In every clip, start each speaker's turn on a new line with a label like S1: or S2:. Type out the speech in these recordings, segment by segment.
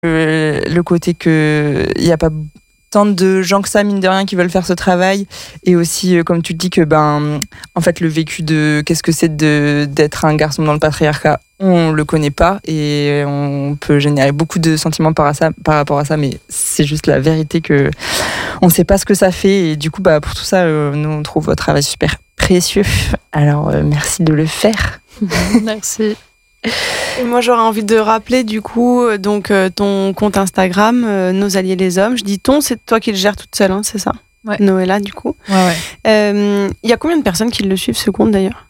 S1: le côté qu'il n'y a pas tant de gens que ça, mine de rien, qui veulent faire ce travail. Et aussi, comme tu le dis, que en fait, le vécu de qu'est-ce que c'est d'être un garçon dans le patriarcat, on le connaît pas et on peut générer beaucoup de sentiments par rapport à ça, mais c'est juste la vérité que on sait pas ce que ça fait. Et du coup, pour tout ça, nous, on trouve votre travail super précieux. Alors, merci de le faire.
S2: Merci.
S3: Et moi, j'aurais envie de rappeler du coup ton compte Instagram, Nos Alliés les Hommes. Je dis ton, c'est toi qui le gères toute seule, hein, c'est ça?
S2: Ouais.
S3: Noëlla, du coup.
S2: Ouais.
S3: Il y a combien de personnes qui le suivent, ce compte d'ailleurs?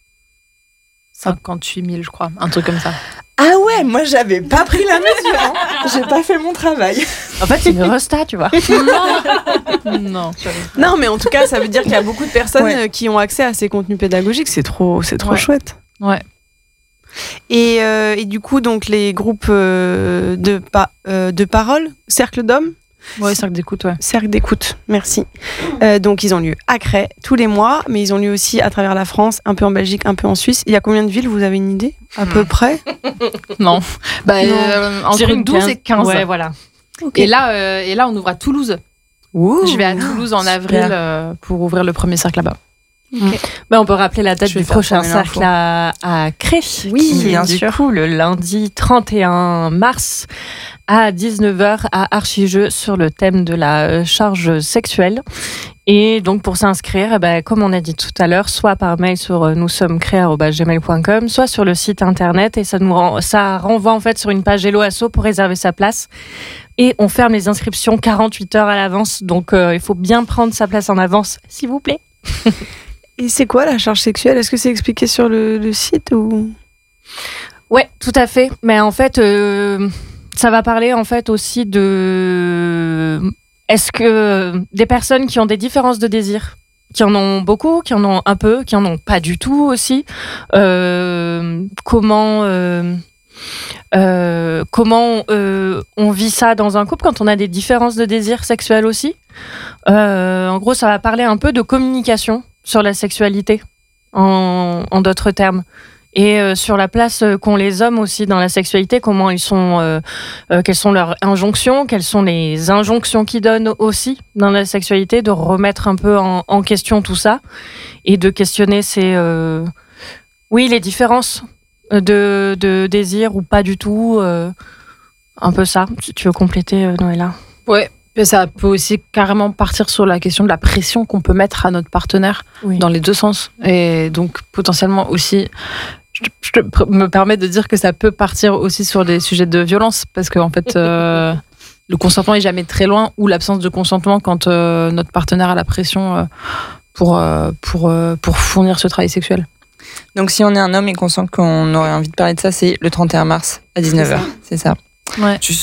S2: 58 000, je crois, un truc comme ça.
S1: Ah ouais, moi j'avais pas pris la mesure, hein. J'ai pas fait mon travail.
S4: En fait, c'est une resta, tu vois.
S2: Non.
S3: Non, mais en tout cas, ça veut dire qu'il y a beaucoup de personnes qui ont accès à ces contenus pédagogiques. C'est trop chouette.
S2: Ouais.
S3: Et du coup, donc les groupes de parole, cercle d'hommes.
S2: Ouais, cercle d'écoute, ouais.
S3: Cercle d'écoute, merci. Donc ils ont lieu à Crest tous les mois, mais ils ont lieu aussi à travers la France, un peu en Belgique, un peu en Suisse. Il y a combien de villes, vous avez une idée à peu près?
S2: Non. Entre 12 et 15.
S4: Ouais, voilà.
S2: Okay. Et là, on ouvre à Toulouse.
S3: Ouh.
S2: Je vais à Toulouse en avril pour ouvrir le premier cercle là-bas.
S3: Okay.
S4: On peut rappeler la date du prochain cercle à Crest.
S1: Oui, bien sûr.
S4: Du coup, le lundi 31 mars à 19h à Archijeux sur le thème de la charge sexuelle. Et donc, pour s'inscrire, comme on a dit tout à l'heure, soit par mail sur noussomescrea@gmail.com, soit sur le site internet. Et ça renvoie en fait sur une page Hello Asso pour réserver sa place. Et on ferme les inscriptions 48 heures à l'avance. Donc, il faut bien prendre sa place en avance, s'il vous plaît.
S3: Et c'est quoi la charge sexuelle? Est-ce que c'est expliqué sur le site ou...
S4: Ouais, tout à fait. Mais en fait, ça va parler en fait aussi de... Est-ce que des personnes qui ont des différences de désir, qui en ont beaucoup, qui en ont un peu, qui en ont pas du tout aussi, comment on vit ça dans un couple quand on a des différences de désir sexuel aussi. En gros, ça va parler un peu de communication sur la sexualité, en d'autres termes. Et sur la place qu'ont les hommes aussi dans la sexualité, comment ils sont, quelles sont leurs injonctions, quelles sont les injonctions qu'ils donnent aussi dans la sexualité, de remettre un peu en question tout ça et de questionner les différences de désir ou pas du tout, un peu ça. Tu veux compléter, Noëlla?
S2: Ouais. Ça peut aussi carrément partir sur la question de la pression qu'on peut mettre à notre partenaire dans les deux sens. Et donc, potentiellement aussi, je me permets de dire que ça peut partir aussi sur des sujets de violence. Parce qu'en fait, le consentement n'est jamais très loin, ou l'absence de consentement quand notre partenaire a la pression pour fournir ce travail sexuel.
S1: Donc, si on est un homme et qu'on sent qu'on aurait envie de parler de ça, c'est le 31 mars à 19h. C'est ça.
S2: Ouais.